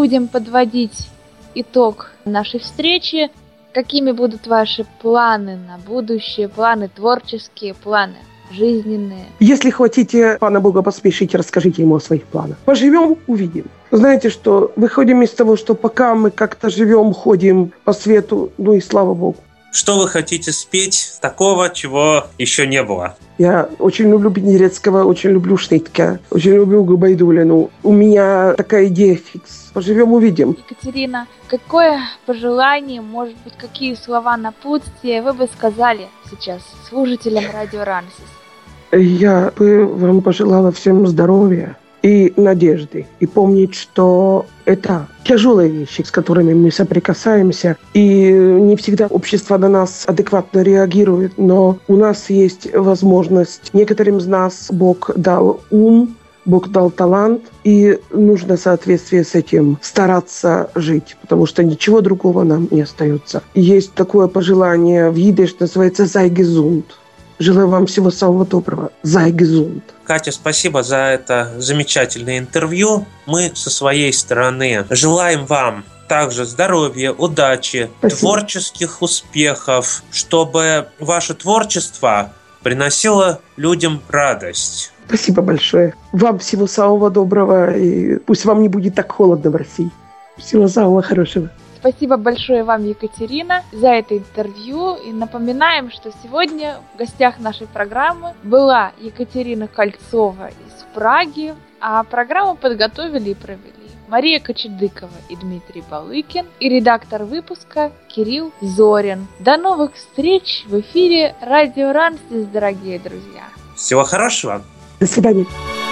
будем подводить итог нашей встречи. Какими будут ваши планы на будущее, планы творческие, планы жизненные? Если хотите, Пана Бога поспешите, расскажите ему о своих планах. Поживем, увидим. Знаете, что выходим из того, что пока мы как-то живем, ходим по свету, ну и слава Богу. Что вы хотите спеть такого, чего еще не было? Я очень люблю Пенерецкого, очень люблю Шнитке, очень люблю Губайдулину. У меня такая идея фикс. Поживем, увидим. Екатерина, какое пожелание, может быть, какие слова напутствия вы бы сказали сейчас слушателям Радио Рансис? Я бы вам пожелала всем здоровья и надежды. И помнить, что это тяжелые вещи, с которыми мы соприкасаемся. И не всегда общество на нас адекватно реагирует. Но у нас есть возможность. Некоторым из нас Бог дал ум, Бог дал талант. И нужно в соответствии с этим стараться жить. Потому что ничего другого нам не остается. Есть такое пожелание в идиш, называется «Sei gesund». Желаю вам всего самого доброго. Sei gesund. Катя, спасибо за это замечательное интервью. Мы со своей стороны желаем вам также здоровья, удачи, спасибо. Творческих успехов, чтобы ваше творчество приносило людям радость. Спасибо большое. Вам всего самого доброго. И пусть вам не будет так холодно в России. Всего самого хорошего. Спасибо большое вам, Екатерина, за это интервью. И напоминаем, что сегодня в гостях нашей программы была Екатерина Кольцова из Праги, а программу подготовили и провели Мария Кочедыкова и Дмитрий Балыкин и редактор выпуска Кирилл Зорин. До новых встреч в эфире Радио Рансис, дорогие друзья. Всего хорошего. До свидания.